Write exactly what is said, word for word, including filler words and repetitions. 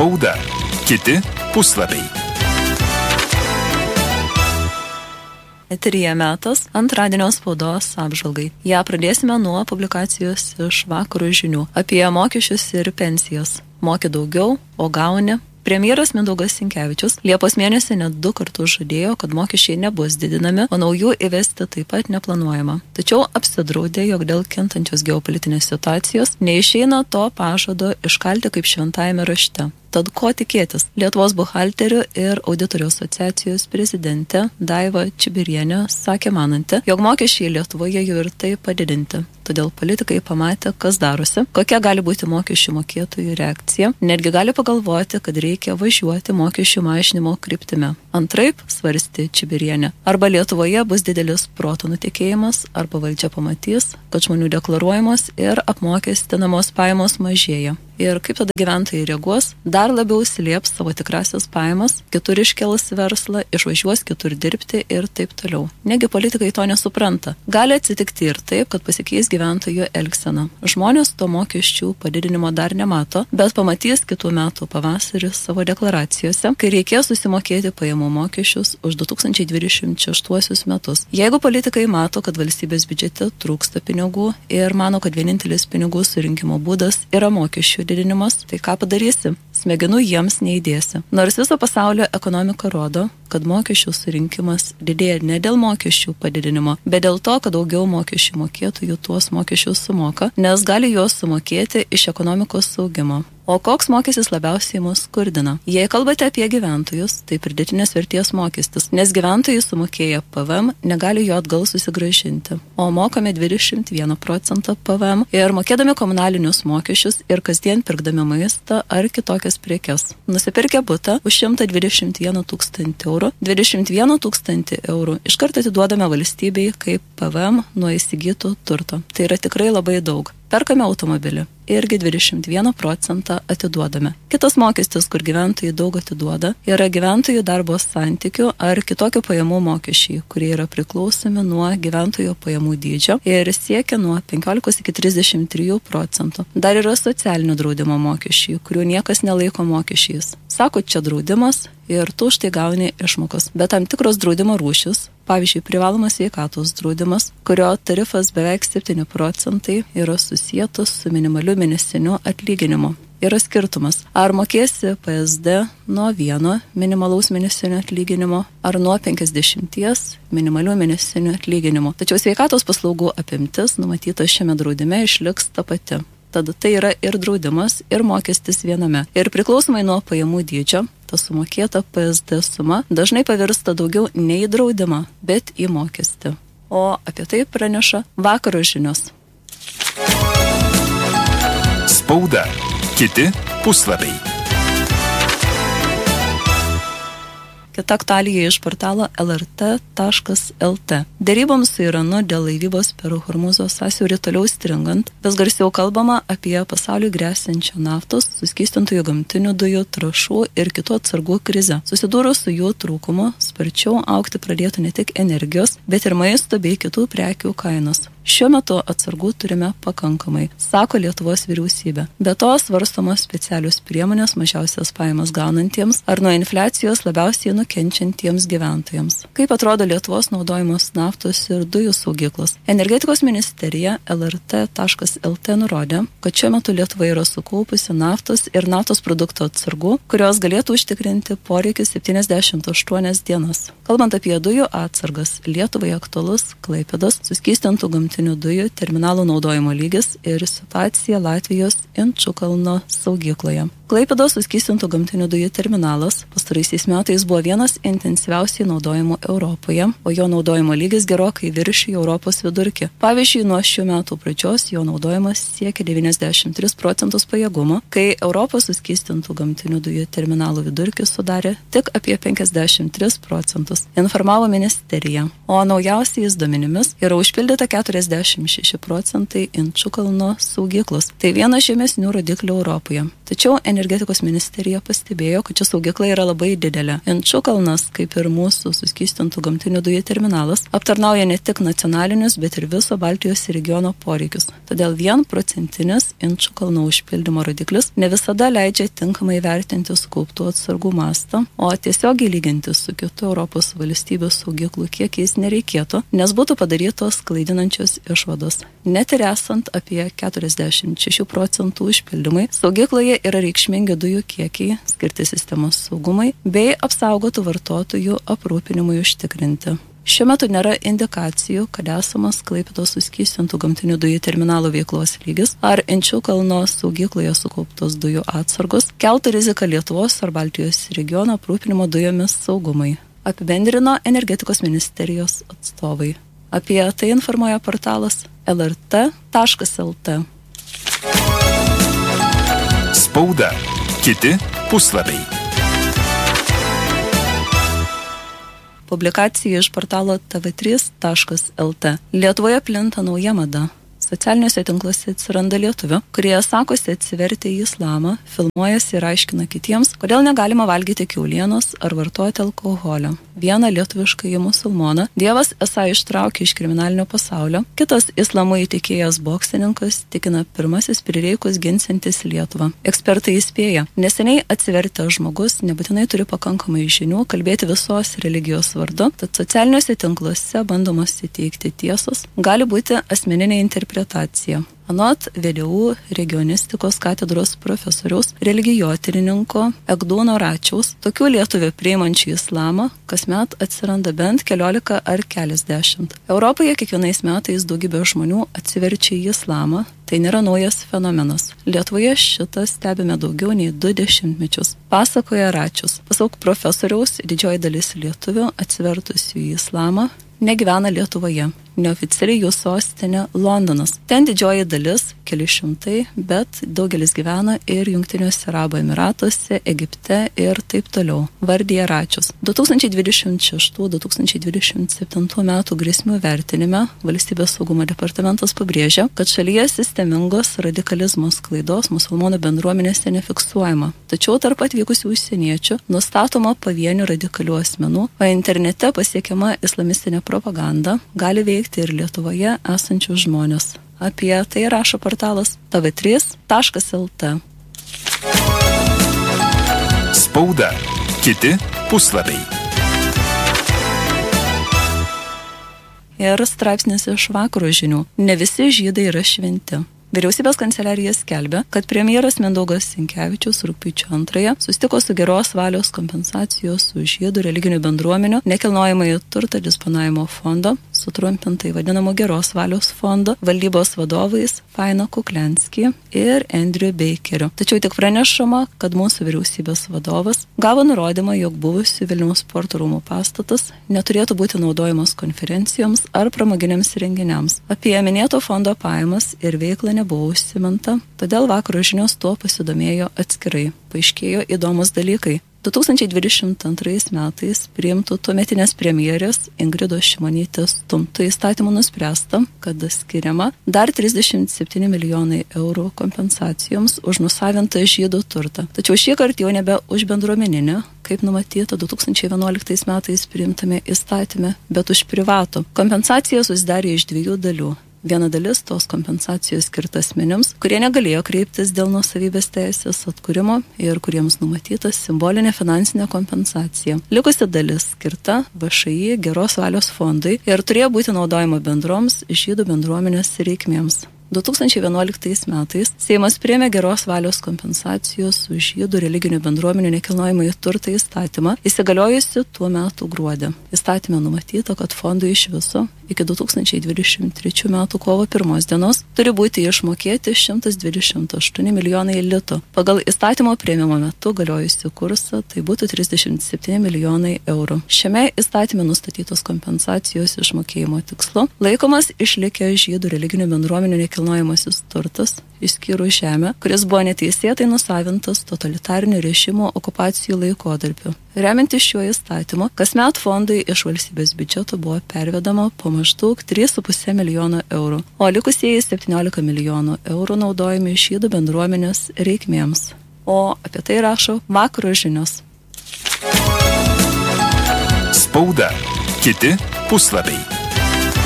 Spauda. Kiti puslapiai. Eteryje metas antradienio spaudos apžvalgai. Ja pradėsime nuo publikacijos iš Vakaro žinių apie mokesčius ir pensijas. Moki daugiau, o gauni. Premjeras Mindaugas Sinkevičius Liepos mėnesį net du kartus žadėjo, kad mokesčiai nebus didinami, o naujų įvesti taip pat neplanuojama. Tačiau apsidraudė, jog dėl kintančios geopolitinės situacijos neišeina to pažado iškalti kaip šventajame rašte. Tad ko tikėtis? Lietuvos buhalterių ir auditorių asociacijos prezidentė Daiva Čibirienė sakė mananti, jog mokesčiai Lietuvoje jau ir tai padidinti. Todėl politikai pamatė, kas darosi, kokia gali būti mokesčių mokėtojų reakcija. Netgi gali pagalvoti, kad reikia važiuoti mokesčių mažinimo kryptimi. Antraip, svarstė Čibirienė, arba Lietuvoje bus didelis protų nutekėjimas, arba valdžia pamatys, kad žmonių deklaruojamos ir apmokestinamos pajamos mažėja. Ir kaip tada gyventojai reaguos, dar labiau slėps savo tikrasias pajamas, kitur iškels verslą, išvažiuos kitur dirbti ir taip toliau. Negi politikai to nesupranta. Gali atsitikti ir taip, kad pasikeis gyventojų elgsena. Žmonės to mokesčių padidinimo dar nemato, bet pamatys kitų metų pavasarį savo deklaracijose, kai reikės susimokėti pajamų mokesčius už du tūkstančiai dvidešimt šeštuosius metus. Jeigu politikai mato, kad valstybės biudžete trūksta pinigų ir mano, kad vienintelis pinigų surinkimo būdas yra mokesčių didinimas, tai ką padarysi? Smegenų jiems neįdėsi. Nors viso pasaulio ekonomika rodo, kad mokesčių surinkimas didėja ne dėl mokesčių padidinimo, bet dėl to, kad daugiau mokesčių mokėtojų tuos mokesčius sumoka, nes gali juos sumokėti iš ekonomikos saugimo. O koks mokestis labiausiai mus skurdina? Jei kalbate apie gyventojus, tai pridėtinės vertės mokestis, nes gyventojai sumokėję P V M negali jo atgal susigrąžinti. O mokame dvidešimt vieną procentą P V M ir mokėdami komunalinius mokesčius ir kasdien pirkdami maistą ar kitokias prekes. Nusipirkę butą už šimtą dvidešimt vieną tūkstantį eurų, dvidešimt vieną tūkstantį eurų iškart atiduodame valstybei kaip P V M nuo įsigytų turto. Tai yra tikrai labai daug. Perkame automobilį, irgi dvidešimt vieną procentą atiduodame. Kitas mokestis, kur gyventojai daug atiduoda, yra gyventojų darbo santykių ar kitokio pajamų mokesčiai, kurie yra priklausomi nuo gyventojų pajamų dydžio ir siekia nuo penkiolikos iki trisdešimt trijų procentų. Dar yra socialinio draudimo mokesčiai, kurių niekas nelaiko mokesčiais. Sako, čia draudimas ir tu už tai gauni išmokas. Bet tam tikros draudimo rūšis, pavyzdžiui, privalomas sveikatos draudimas, kurio tarifas beveik septyni procentai yra susietas su minimaliu mėnesiniu atlyginimu. Yra skirtumas, ar mokėsi P S D nuo vieno minimalaus mėnesinio atlyginimo, ar nuo penkiasdešimties minimalių mėnesinių atlyginimo. Tačiau sveikatos paslaugų apimtis numatyta šiame draudime išliks ta pati. Tada tai yra ir draudimas, ir mokestis viename. Ir priklausomai nuo pajamų dydžio, ta sumokėta P S D suma dažnai pavirsta daugiau ne į draudimą, bet į mokestį. O apie tai praneša Vakaro žinios. Spauda. Kiti puslapiai. Kita aktualija iš portalo L R T taškas L T. Deryboms su Iranu dėl laivybos per Hormūzo sąsiaurį toliau stringant, vis garsiau kalbama apie pasauliui grėsiančią naftos, suskystintųjų gamtinių dujų, trąšų ir kitų atsargų krizę. Susidūrus su jų trūkumu, sparčiau augti pradėtų ne tik energijos, bet ir maisto bei kitų prekių kainos. Šiuo metu atsargų turime pakankamai, sako Lietuvos vyriausybė. Be to svarstomos specialios priemonės mažiausias pajamas gaunantiems ar nuo infliacijos labiausiai nukenčiantiems gyventojams. Kaip atrodo Lietuvos naudojamos naftos ir dujų saugyklos? Energetikos ministerija L R T taškas L T nurodė, kad šiuo metu Lietuva yra sukaupusi naftos ir naftos produktų atsargų, kurios galėtų užtikrinti poreikį septyniasdešimt aštuonias dienas. Kalbant apie dujų atsargas, Lietuvai aktualus Klaipėdos suskystintų gamtinių dujų terminalų naudojimo lygis ir situacija Latvijos Inčukalno saugykloje. Klaipėdos suskystintų gamtinių dujų terminalas pastaraisiais metais buvo vienas intensyviausiai naudojimų Europoje, o jo naudojimo lygis gerokai viršijo Europos vidurkį. Pavyzdžiui, nuo šių metų pradžios jo naudojimas siekia devyniasdešimt tris procentus pajėgumo, kai Europos suskystintų gamtinių dujų terminalų vidurkis sudarė tik apie penkiasdešimt tris procentus, informavo ministerija. O naujausiais duomenimis yra užpildyta keturiasdešimt keturiasdešimt šeši procentai Inčukalno saugyklos. Tai vienas žemesnių rodiklių Europoje. Tačiau energetikos ministerija pastebėjo, kad ši saugykla yra labai didelė. Inčukalnas, kaip ir mūsų suskystintų gamtinių dujų terminalas, aptarnauja ne tik nacionalinius, bet ir viso Baltijos regiono poreikius. Todėl vien procentinis Inčukalno užpildymo rodiklis ne visada leidžia tinkamai vertinti sukauptų atsargų mastą, o tiesiogiai lyginti su kitų Europos valstybių saugyklų kiekiais nereikėtų, nes būtų padarytos klaidinančios išvados. Net ir esant apie keturiasdešimt šeši procentų užpildymai, saugykloje yra reikšmingi dujų kiekiai skirti sistemos saugumai bei apsaugotų vartotojų aprūpinimui užtikrinti. Šiuo metu nėra indikacijų, kad esamas Klaipėdos suskystintų gamtinių dujų terminalo veiklos lygis ar Inčukalno saugykloje sukauptos dujų atsargos keltų riziką Lietuvos ar Baltijos regiono aprūpinimo dujomis saugumai, apibendrino energetikos ministerijos atstovai. Apie tai informuoja portalas L R T taškas L T. Spauda. Kiti puslapiai. Publikacija iš portalo T V trys taškas L T. Lietuvoje plinta nauja mada. Socialiniuose tinkluose atsiranda lietuvių, kurie sakosi atsivertę į islamą, filmuojasi ir aiškina kitiems, kodėl negalima valgyti kiaulienos ar vartoti alkoholio. Vieną lietuviškąjį musulmoną Dievas esą ištraukė iš kriminalinio pasaulio, kitas islamu įtikėjęs boksininkas tikina pirmasis prireikus ginsiantis Lietuvą. Ekspertai įspėja, neseniai atsivertęs žmogus nebūtinai turi pakankamai žinių kalbėti visos religijos vardu, tad socialiniuose tinkluose bandomos įteikti tiesos gali būti asmeninė interpretacija. Anot V D U regionistikos katedros profesoriaus religijotyrininko Egdūno Račiaus, tokių lietuvių priimančių islamą kasmet atsiranda bent keliolika ar keliasdešimt. Europoje kiekvienais metais daugybė žmonių atsiverčia į islamą, tai nėra naujas fenomenas. Lietuvoje šitą stebime daugiau nei du dešimtmečius. Pasakoja Račius. Pasak profesoriaus, didžioji dalis lietuvių atsivertusių į islamą negyvena Lietuvoje. Neoficialiai jų sostinė Londonas. Ten didžioji dalis, keli šimtai, bet daugelis gyvena ir Jungtiniuose Arabų Emyratuose, Egipte ir taip toliau. Vardija Račius. du tūkstančiai dvidešimt šeštų - du tūkstančiai dvidešimt septintų metų grėsmių vertinime Valstybės saugumo departamentas pabrėžia, kad šalyje sistemingos radikalizmo sklaidos musulmonų bendruomenėse nefiksuojama. Tačiau tarp atvykusių užsieniečių nustatoma pavienių radikalių asmenų, o internete pasiekiama islamistinė propaganda gali veikti ir Lietuvoje esančius žmonės. Apie tai rašo portalas T V trys taškas L T. Spauda. Kiti puslapiai. Ir straipsnis iš Vakaro žinių. Ne visi žydai yra šventi. Vyriausybės kanceliarija skelbia, kad premjeras Mindaugas Sinkevičius rugpjūčio antrąją susitiko su geros valios kompensacijos už žydų religinių bendruomenių nekilnojamąjį turtą disponavimo fondo, sutrumpintai vadinamo geros valios fondo, valdybos vadovais Faina Kuklenski ir Andrew Bakeriu. Tačiau tik pranešama, kad mūsų vyriausybės vadovas gavo nurodymą, jog buvusių Vilniaus sporto rūmų pastatas neturėtų būti naudojamas konferencijoms ar pramoginiams renginiams. Apie minėto fondo pajamas ir veiklą nebuvo užsiminta, todėl Vakaro žinios tuo pasidomėjo atskirai. Paaiškėjo įdomus dalykai. du tūkstančiai dvidešimt antrais metais priimtų tuometinės premjerės Ingridos Šimonytės Tumto įstatymų nuspręsta, kad skiriama dar trisdešimt septyni milijonai eurų kompensacijoms už nusavintą žydų turtą. Tačiau šį kartą jau nebe už bendruomeninę, kaip numatyta du tūkstančiai vienuoliktais metais priimtame įstatyme, bet už privatų. Kompensacija susidarė iš dviejų dalių. Viena dalis tos kompensacijos skirta asmenims, kurie negalėjo kreiptis dėl nuosavybės teisės atkūrimo ir kuriems numatyta simbolinė finansinė kompensacija. Likusi dalis skirta V Š I geros valios fondui ir turėjo būti naudojama bendroms žydų bendruomenės reikmėms. du tūkstančiai vienuoliktais metais Seimas priėmė geros valios kompensacijos už žydų religinių bendruomenių nekilnojamąjį turtą įstatymą, įsigaliojusi tuo metu gruodį. Įstatyme numatyta, kad fondui iš viso iki du tūkstančiai dvidešimt trečių metų kovo pirmos dienos turi būti išmokėti šimtas dvidešimt aštuoni milijonai litų. Pagal įstatymo priėmimo metu galiojusi kursą tai būtų trisdešimt septyni milijonai eurų. Šiame įstatyme nustatytos kompensacijos išmokėjimo tikslu laikomas išlikęs žydų religinių bendruomenių nekilnojamasis turtas išskyrus žemę, kuris buvo neteisėtai nusavintas totalitarinių režimų okupacijų laikotarpiu. Remiantis šiuo įstatymu, kasmet fondui iš valstybės biudžeto buvo pervedama po maždaug trys su puse milijono eurų, o likusieji septyniolika milijonų eurų naudojami žydų bendruomenės reikmėms. O apie tai rašo Vakaro žinios. Spauda. Kiti puslapiai.